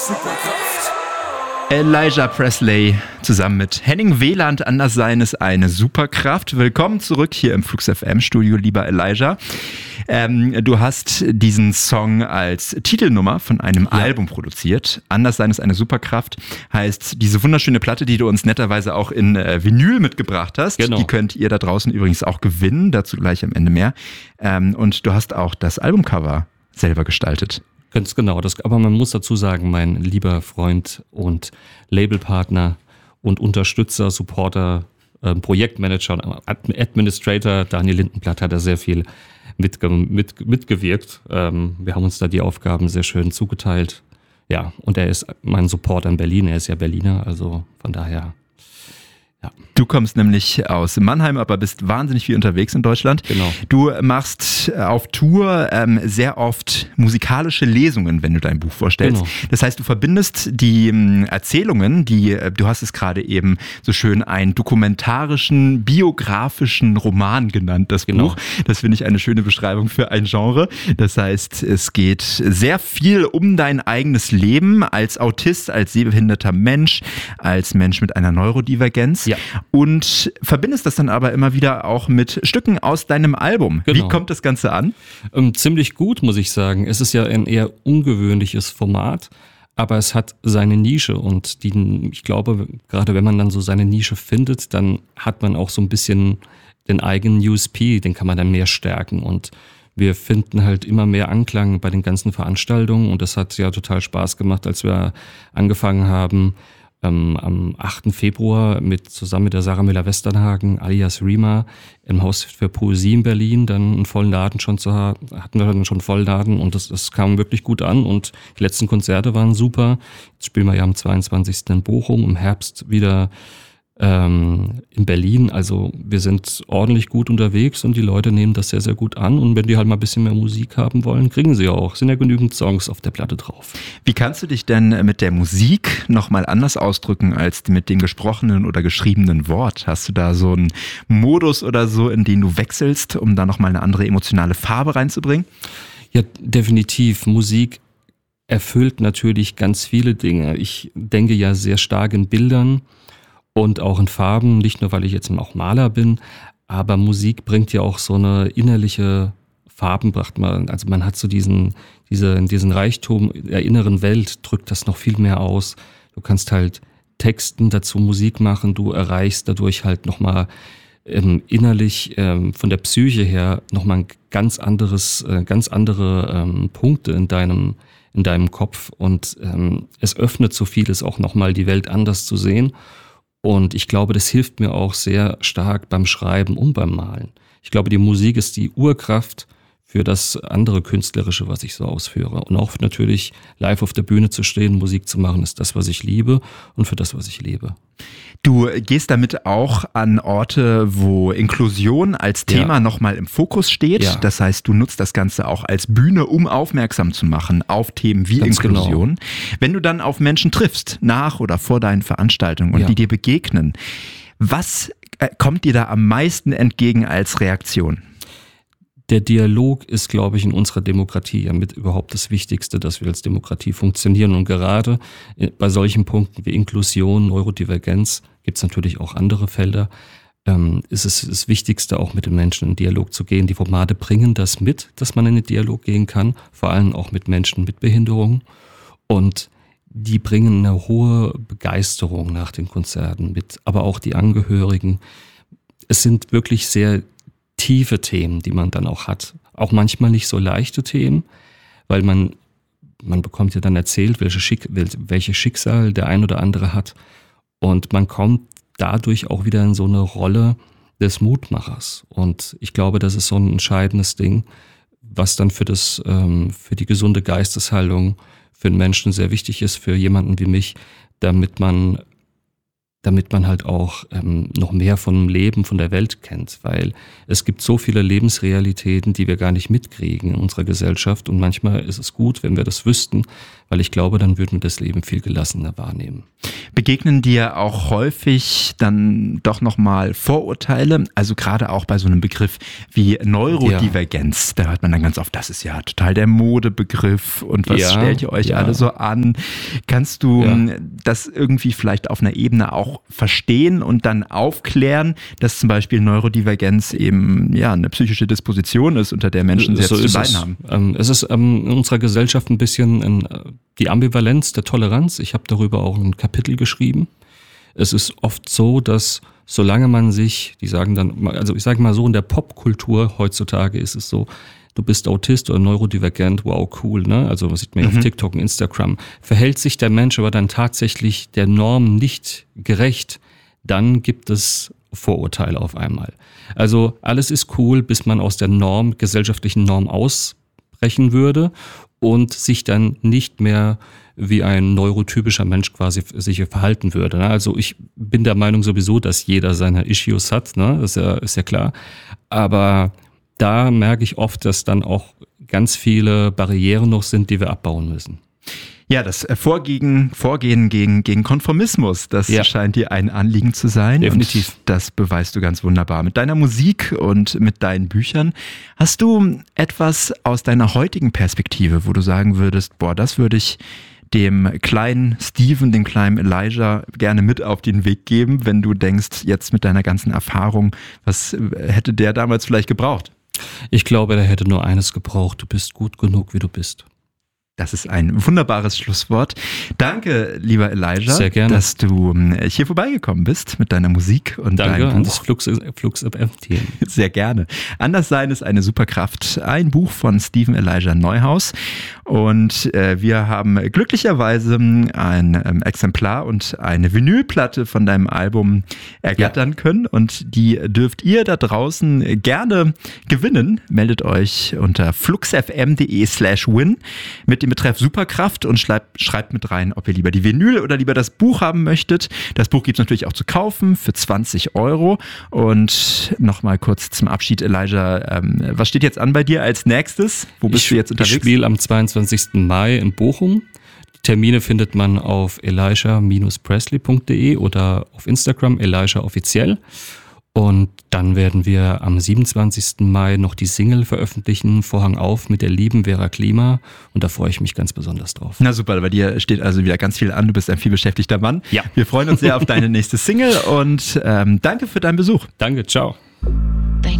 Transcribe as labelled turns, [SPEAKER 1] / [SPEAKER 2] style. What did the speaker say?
[SPEAKER 1] Superkraft.
[SPEAKER 2] Elijah Presley zusammen mit Henning Wieland, Anders sein ist eine Superkraft. Willkommen zurück hier im Flux FM Studio, lieber Elijah. Du hast diesen Song als Titelnummer von einem Album produziert. Anders sein ist eine Superkraft heißt diese wunderschöne Platte, die du uns netterweise auch in Vinyl mitgebracht hast.
[SPEAKER 3] Genau.
[SPEAKER 2] Die könnt ihr da draußen übrigens auch gewinnen, dazu gleich am Ende mehr. Und du hast auch das Albumcover selber gestaltet.
[SPEAKER 3] Ganz genau, aber man muss dazu sagen, mein lieber Freund und Labelpartner und Unterstützer, Supporter, Projektmanager und Administrator Daniel Lindenblatt hat da sehr viel mitgewirkt. Wir haben uns da die Aufgaben sehr schön zugeteilt. Ja, und er ist mein Supporter in Berlin, er ist ja Berliner, also von daher... Ja.
[SPEAKER 2] Du kommst nämlich aus Mannheim, aber bist wahnsinnig viel unterwegs in Deutschland.
[SPEAKER 3] Genau.
[SPEAKER 2] Du machst auf Tour sehr oft musikalische Lesungen, wenn du dein Buch vorstellst.
[SPEAKER 3] Genau.
[SPEAKER 2] Das heißt, du verbindest die Erzählungen, du hast es gerade eben so schön einen dokumentarischen, biografischen Roman genannt, das Buch. Das finde ich eine schöne Beschreibung für ein Genre. Das heißt, es geht sehr viel um dein eigenes Leben als Autist, als sehbehinderter Mensch, als Mensch mit einer Neurodivergenz.
[SPEAKER 3] Ja.
[SPEAKER 2] Und verbindest das dann aber immer wieder auch mit Stücken aus deinem Album.
[SPEAKER 3] Genau.
[SPEAKER 2] Wie kommt das Ganze an?
[SPEAKER 3] Ziemlich gut, muss ich sagen. Es ist ja ein eher ungewöhnliches Format, aber es hat seine Nische und ich glaube, gerade wenn man dann so seine Nische findet, dann hat man auch so ein bisschen den eigenen USP, den kann man dann mehr stärken und wir finden halt immer mehr Anklang bei den ganzen Veranstaltungen und das hat ja total Spaß gemacht, als wir angefangen haben, am 8. Februar zusammen mit der Sarah Müller-Westernhagen alias Rima im Haus für Poesie in Berlin dann einen vollen Laden hatten wir dann schon einen vollen Laden und das kam wirklich gut an und die letzten Konzerte waren super. Jetzt spielen wir ja am 22. in Bochum, im Herbst wieder in Berlin, also wir sind ordentlich gut unterwegs und die Leute nehmen das sehr, sehr gut an und wenn die halt mal ein bisschen mehr Musik haben wollen, kriegen sie auch. Sind ja genügend Songs auf der Platte drauf.
[SPEAKER 2] Wie kannst du dich denn mit der Musik nochmal anders ausdrücken als mit dem gesprochenen oder geschriebenen Wort? Hast du da so einen Modus oder so, in den du wechselst, um da nochmal eine andere emotionale Farbe reinzubringen?
[SPEAKER 3] Ja, definitiv. Musik erfüllt natürlich ganz viele Dinge. Ich denke ja sehr stark in Bildern und auch in Farben, nicht nur, weil ich jetzt auch Maler bin, aber Musik bringt ja auch so eine innerliche Farbenpracht. Also man hat so diesen Reichtum der inneren Welt, drückt das noch viel mehr aus. Du kannst halt Texten dazu Musik machen, du erreichst dadurch halt nochmal innerlich von der Psyche her nochmal ganz andere Punkte in deinem Kopf und es öffnet so vieles auch nochmal, die Welt anders zu sehen. Und ich glaube, das hilft mir auch sehr stark beim Schreiben und beim Malen. Ich glaube, die Musik ist die Urkraft für das andere Künstlerische, was ich so ausführe. Und auch natürlich live auf der Bühne zu stehen, Musik zu machen, ist das, was ich liebe und für das, was ich lebe.
[SPEAKER 2] Du gehst damit auch an Orte, wo Inklusion als Thema nochmal im Fokus steht.
[SPEAKER 3] Ja.
[SPEAKER 2] Das heißt, du nutzt das Ganze auch als Bühne, um aufmerksam zu machen auf Themen wie
[SPEAKER 3] Ganz
[SPEAKER 2] Inklusion.
[SPEAKER 3] genau.
[SPEAKER 2] Wenn du dann auf Menschen triffst, nach oder vor deinen Veranstaltungen und die dir begegnen, was kommt dir da am meisten entgegen als Reaktion?
[SPEAKER 3] Der Dialog ist, glaube ich, in unserer Demokratie ja mit überhaupt das Wichtigste, dass wir als Demokratie funktionieren. Und gerade bei solchen Punkten wie Inklusion, Neurodivergenz, gibt es natürlich auch andere Felder, ist es das Wichtigste, auch mit den Menschen in Dialog zu gehen. Die Formate bringen das mit, dass man in den Dialog gehen kann, vor allem auch mit Menschen mit Behinderung. Und die bringen eine hohe Begeisterung nach den Konzerten mit, aber auch die Angehörigen. Es sind wirklich sehr tiefe Themen, die man dann auch hat. Auch manchmal nicht so leichte Themen, weil man bekommt ja dann erzählt, welche Schicksal der ein oder andere hat. Und man kommt dadurch auch wieder in so eine Rolle des Mutmachers. Und ich glaube, das ist so ein entscheidendes Ding, was dann für die gesunde Geisteshaltung für einen Menschen sehr wichtig ist, für jemanden wie mich, damit man damit man halt auch noch mehr vom Leben, von der Welt kennt, weil es gibt so viele Lebensrealitäten, die wir gar nicht mitkriegen in unserer Gesellschaft und manchmal ist es gut, wenn wir das wüssten, weil ich glaube, dann würden wir das Leben viel gelassener wahrnehmen.
[SPEAKER 2] Begegnen dir auch häufig dann doch nochmal Vorurteile, also gerade auch bei so einem Begriff wie Neurodivergenz, da hört man dann ganz oft, das ist ja total der Modebegriff und was stellt ihr euch alle so an? Kannst du das irgendwie vielleicht auf einer Ebene auch verstehen und dann aufklären, dass zum Beispiel Neurodivergenz eben eine psychische Disposition ist, unter der Menschen selbst zu leiden haben?
[SPEAKER 3] Es ist in unserer Gesellschaft ein bisschen die Ambivalenz der Toleranz. Ich habe darüber auch ein Kapitel geschrieben. Es ist oft so, dass solange man sich, die sagen dann, also ich sage mal so, in der Popkultur heutzutage ist es so, du bist Autist oder neurodivergent, wow, cool, ne? Also das sieht man auf TikTok und Instagram. Verhält sich der Mensch aber dann tatsächlich der Norm nicht gerecht, dann gibt es Vorurteile auf einmal. Also alles ist cool, bis man aus der gesellschaftlichen Norm ausbrechen würde und sich dann nicht mehr wie ein neurotypischer Mensch quasi sich verhalten würde. Ne? Also ich bin der Meinung sowieso, dass jeder seine Issues hat, ne? Das ist ja klar. Aber da merke ich oft, dass dann auch ganz viele Barrieren noch sind, die wir abbauen müssen.
[SPEAKER 2] Ja, das Vorgehen gegen Konformismus, das scheint dir ein Anliegen zu sein.
[SPEAKER 3] Definitiv.
[SPEAKER 2] Und das beweist du ganz wunderbar mit deiner Musik und mit deinen Büchern. Hast du etwas aus deiner heutigen Perspektive, wo du sagen würdest, das würde ich dem kleinen Steven, dem kleinen Elijah gerne mit auf den Weg geben, wenn du denkst, jetzt mit deiner ganzen Erfahrung, was hätte der damals vielleicht gebraucht?
[SPEAKER 3] Ich glaube, der hätte nur eines gebraucht. Du bist gut genug, wie du bist.
[SPEAKER 2] Das ist ein wunderbares Schlusswort. Danke, lieber Elijah,
[SPEAKER 3] sehr gerne,
[SPEAKER 2] dass du hier vorbeigekommen bist mit deiner Musik und deinem Buch.
[SPEAKER 3] Danke an das Flux-FM-Team.
[SPEAKER 2] Sehr gerne. Anderssein ist eine Superkraft. Ein Buch von Steven Elijah Neuhaus. Und wir haben glücklicherweise ein Exemplar und eine Vinylplatte von deinem Album ergattern können. Und die dürft ihr da draußen gerne gewinnen. Meldet euch unter fluxfm.de/win mit dem Betreff Superkraft und schreibt mit rein, ob ihr lieber die Vinyl oder lieber das Buch haben möchtet. Das Buch gibt es natürlich auch zu kaufen für 20 €. Und nochmal kurz zum Abschied, Elijah, was steht jetzt an bei dir als nächstes? Wo bist du jetzt unterwegs?
[SPEAKER 3] Ich spiele am 22. Mai in Bochum. Die Termine findet man auf elijah-presley.de oder auf Instagram Elijah offiziell. Und dann werden wir am 27. Mai noch die Single veröffentlichen, Vorhang auf, mit der lieben Vera Klima. Und da freue ich mich ganz besonders drauf.
[SPEAKER 2] Na super, bei dir steht also wieder ganz viel an. Du bist ein viel beschäftigter Mann.
[SPEAKER 3] Ja.
[SPEAKER 2] Wir freuen uns sehr auf deine nächste Single und danke für deinen Besuch.
[SPEAKER 3] Danke, ciao.